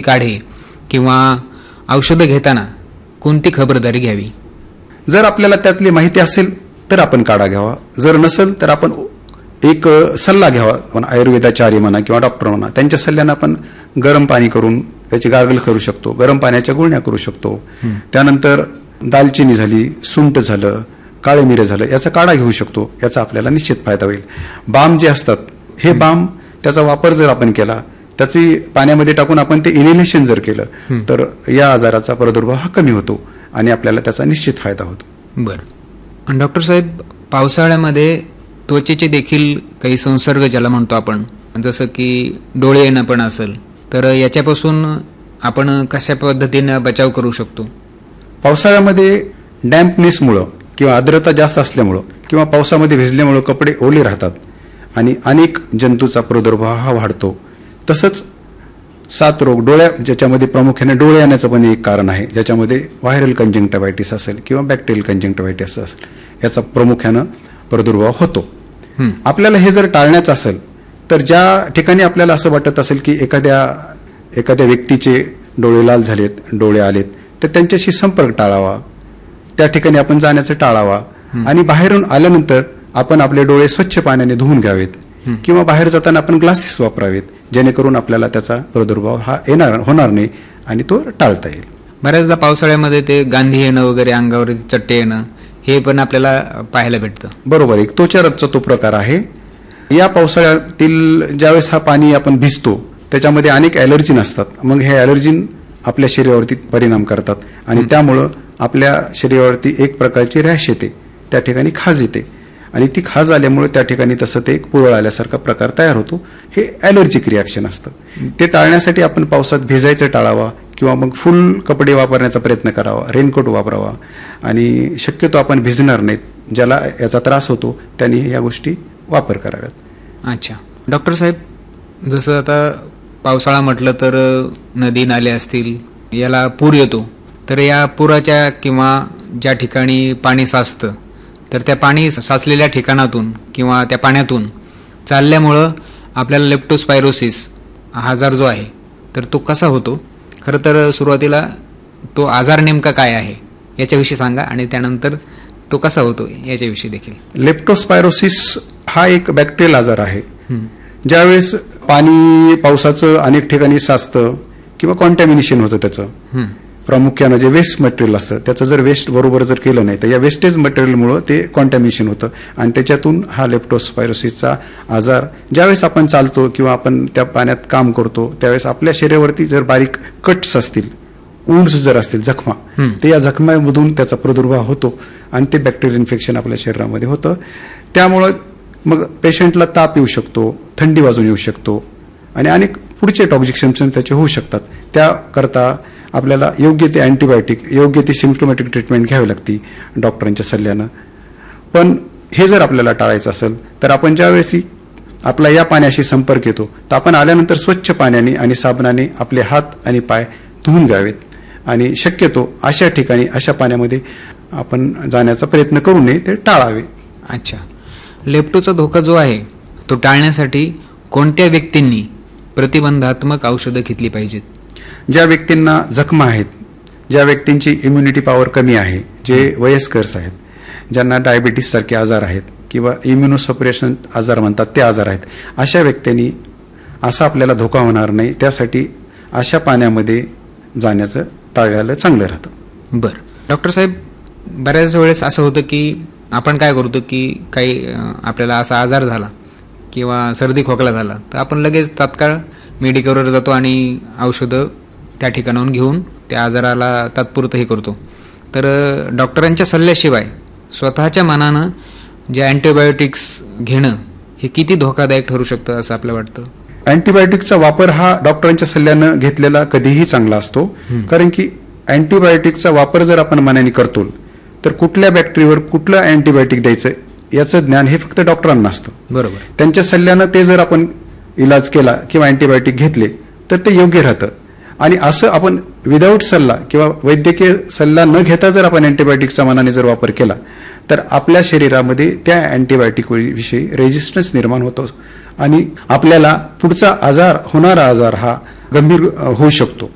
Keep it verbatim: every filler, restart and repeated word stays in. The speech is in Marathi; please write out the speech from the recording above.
काढे किंवा औषधं घेताना कोणती खबरदारी घ्यावी? जर आपल्याला त्यातली माहिती असेल तर आपण काढा घ्यावा, जर नसेल तर आपण एक सल्ला घ्यावा. आपण आयुर्वेदाचार्य म्हणा किंवा डॉक्टर म्हणा, त्यांच्या सल्ल्यानं आपण गरम पाणी करून त्याची गार्गल करू शकतो, गरम पाण्याच्या गुळण्या करू शकतो. त्यानंतर दालचिनी झाली, सुंठ झालं, काळे मिरे झालं, याचा काढा घेऊ शकतो. याचा आपल्याला निश्चित फायदा होईल. बाम जे असतात, हे बाम त्याचा वापर जर आपण केला, त्याची पाण्यामध्ये टाकून आपण ते इनहेलेशन जर केलं तर या आजाराचा प्रादुर्भाव हा कमी होतो आणि आपल्याला त्याचा निश्चित फायदा होतो. बरं डॉक्टर साहेब, पावसाळ्यामध्ये त्वचेचे देखील काही संसर्ग ज्याला म्हणतो आपण, जसं की डोळे येणं पण असेल, तर याच्यापासून आपण कशा पद्धतीने बचाव करू शकतो? पावसाळ्यामध्ये डॅम्पनेसमुळं किंवा आर्द्रता जास्त असल्यामुळं किंवा पावसामध्ये भिजल्यामुळं कपडे ओले राहतात आणि अनेक जंतूचा प्रादुर्भाव हा वाढतो. तसंच साथ रोग, डोळ्या ज्याच्यामध्ये प्रामुख्याने डोळे येण्याचं पण एक कारण आहे, ज्याच्यामध्ये व्हायरल कंजंक्टिव्हायटिस असेल किंवा बॅक्टेरियल कंजंक्टिव्हायटिस असेल, याचा प्रामुख्यानं प्रादुर्भाव होतो. आपल्याला हे जर टाळण्याचं असेल तर ज्या ठिकाणी आपल्याला असं वाटत असेल की एखाद्या एखाद्या व्यक्तीचे डोळे लाल झालेत, डोळे आलेत, तर त्यांच्याशी संपर्क टाळावा, त्या ठिकाणी आपण जाण्याचं टाळावा आणि बाहेरून आल्यानंतर आपण आपले डोळे स्वच्छ पाण्याने धुवून घ्यावेत किंवा बाहेर जाताना आपण ग्लासेस वापरावेत, जेणेकरून आपल्याला त्याचा प्रादुर्भाव हा येणार होणार नाही आणि तो टाळता येईल. बऱ्याचदा पावसाळ्यामध्ये ते गांधी येणं वगैरे, अंगावर चट्टे येणं, हे पण आपल्याला पाहायला भेटतं. बरोबर, एक त्वचारोगचा तो प्रकार आहे. या पावसाळ्यातील ज्यावेळेस हा पाणी आपण भिजतो त्याच्यामध्ये अनेक ॲलर्जीन असतात. मग हे ॲलर्जीन आपल्या शरीरावरती परिणाम करतात आणि त्यामुळं आपल्या शरीरावरती एक प्रकारची रॅश येते, त्या ठिकाणी खाज येते आणि ती खाज आल्यामुळे त्या ठिकाणी तसं ते एक पुरळ आल्यासारखा प्रकार तयार होतो. हे ॲलर्जिक रिॲक्शन असतं. ते टाळण्यासाठी आपण पावसात भिजायचं टाळावा किंवा मग फुल कपडे वापरण्याचा प्रयत्न करावा, रेनकोट वापरावा आणि शक्यतो आपण भिजणार नाहीत, ज्याला याचा त्रास होतो त्यांनी या गोष्टी वापर कराव्यात. अच्छा डॉक्टर साहेब, जसं आता पावसाळा म्हटलं तर नदी नाले असतील, याला पूर येतो, तर या पुराच्या किंवा ज्या ठिकाणी पाणी साचतं तर त्या पाणी साचलेल्या ठिकाणातून किंवा त्या पाण्यातून चालल्यामुळं आपल्याला लेप्टोस्पायरोसिस हा आजार जो आहे तर तो कसा होतो? खरं तर सुरुवातीला तो आजार नेमका काय आहे याच्याविषयी सांगा आणि त्यानंतर तो कसा होतो याच्याविषयी देखील. लेप्टोस्पायरोसिस हा एक बॅक्टेरियल आजार आहे. ज्यावेळेस पाणी पावसाचं अनेक ठिकाणी साचतं किंवा कॉन्टॅमिनेशन होतं, त्याचं प्रामुख्यानं जे वेस्ट मटेरियल असतं त्याचं जर वेस्ट बरोबर जर केलं नाही तर या वेस्टेज मटेरियलमुळं ते कॉन्टॅमिनेशन होतं आणि त्याच्यातून हा लेप्टोस्पायरोसिसचा आजार, ज्यावेळेस आपण चालतो किंवा आपण त्या पाण्यात काम करतो त्यावेळेस आपल्या शरीरावरती जर बारीक कट्स असतील, उंड्स जर असतील, जखमा, ते या जखमामधून त्याचा प्रादुर्भाव होतो आणि ते बॅक्टेरियल इन्फेक्शन आपल्या शरीरामध्ये होतं. त्यामुळं मग पेशंटला ताप येऊ शकतो, थंडी वाजून येऊ शकतो आणि अनेक पुढचे टॉक्सिक सिम्पटम्स त्याचे होऊ शकतात. त्याकरता आपल्याला योग्य ते अँटीबायोटिक, योग्य ती सिम्प्टोमॅटिक ट्रीटमेंट घ्यावी लागते डॉक्टरांच्या सल्ल्यानं. पण हे जर आपल्याला टाळायचं असेल तर आपण ज्यावेळेस आपला या पाण्याशी संपर्क येतो तर आपण आल्यानंतर स्वच्छ पाण्याने आणि साबणाने आपले हात आणि पाय धुवून घ्यावेत आणि शक्यतो अशा ठिकाणी अशा पाण्यामध्ये आपण जाण्याचा प्रयत्न करू नये, ते टाळावे. अच्छा, लेप्टोचा धोका जो आहे तो टाळण्यासाठी कोणत्या व्यक्तींनी प्रतिबंधात्मक औषधं घेतली पाहिजेत? ज्या व्यक्तींना जखमा आहेत, ज्या व्यक्तींची इम्युनिटी पॉवर कमी आहे, जे वयस्कर्स आहेत, ज्यांना डायबिटीस सारखे आजार आहेत किंवा इम्युनोसप्रेशन आजार म्हणतात ते आजार आहेत, अशा व्यक्तींनी असा आपल्याला धोका होणार नाही त्यासाठी अशा पाण्यामध्ये जाण्याचं टाळल्याला चांगलं राहतं. बरं डॉक्टर साहेब, बऱ्याच वेळेस असं होतं की आपण काय करतो की काही आपल्याला असा आजार झाला किंवा सर्दी खोकला झाला तर आपण लगेच तात्काळ मेडिकलवर जातो आणि औषधं त्या ठिकाणाहून घेऊन त्या आजाराला तात्पुरतं हे करतो. तर डॉक्टरांच्या सल्ल्याशिवाय स्वतःच्या मनानं जे अँटीबायोटिक्स घेणं हे किती धोकादायक ठरू शकतं असं आपल्याला वाटतं? अँटीबायोटिकचा वापर हा डॉक्टरांच्या सल्ल्यानं घेतलेला कधीही चांगला असतो. कारण की अँटीबायोटिकचा वापर जर आपण मनाने करतो तर कुठल्या बॅक्टेरियावर कुठलं अँटीबायोटिक द्यायचं याचं ज्ञान हे फक्त डॉक्टरांना असतं. बरोबर. त्यांच्या सल्ल्यानं ते जर आपण इलाज केला किंवा अँटीबायोटिक घेतले तर ते योग्य राहतं. आणि असं आपण विदाऊट सल्ला किंवा वैद्यकीय सल्ला न घेता जर आपण अँटीबायोटिकचा मनाने जर वापर केला तर आपल्या शरीरामध्ये त्या अँटीबायोटिक विषयी रेजिस्टन्स निर्माण होतो आणि आपल्याला पुढचा आजार, होणारा आजार हा गंभीर होऊ शकतो.